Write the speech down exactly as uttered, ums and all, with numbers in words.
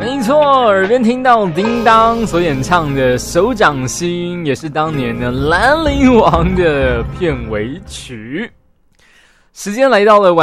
没错，耳边听到叮当所演唱的《手掌心》，也是当年的《兰陵王》的片尾曲。时间来到了晚